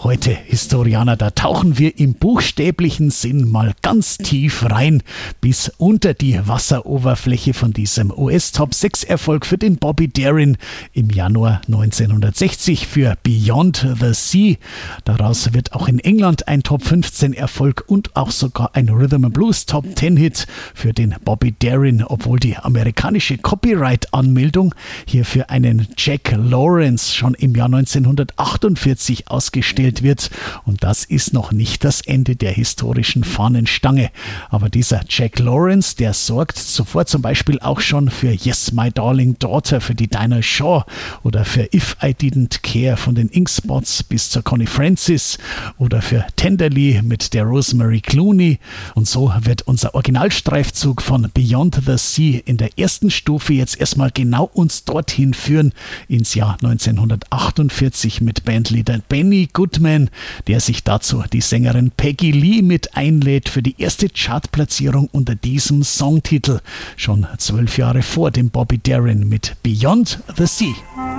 Heute, Historianer, da tauchen wir im buchstäblichen Sinn mal ganz tief rein, bis unter die Wasseroberfläche von diesem US-Top-6-Erfolg für den Bobby Darin im Januar 1960 für Beyond the Sea. Daraus wird auch in England ein Top-15-Erfolg und auch sogar ein Rhythm and Blues Top-10-Hit für den Bobby Darin, obwohl die amerikanische Copyright-Anmeldung hier für einen Jack Lawrence schon im Jahr 1948 ausgestellt wird. Und das ist noch nicht das Ende der historischen Fahnenstange. Aber dieser Jack Lawrence, der sorgt zuvor zum Beispiel auch schon für Yes, My Darling Daughter für die Dinah Shaw oder für If I Didn't Care von den Ink Spots bis zur Connie Francis oder für Tenderly mit der Rosemary Clooney. Und so wird unser Originalstreifzug von Beyond the Sea in der ersten Stufe jetzt erstmal genau uns dorthin führen, ins Jahr 1948 mit Bandleader Benny Goodman, der sich dazu die Sängerin Peggy Lee mit einlädt für die erste Chartplatzierung unter diesem Songtitel, schon 12 Jahre vor dem Bobby Darin mit Beyond the Sea.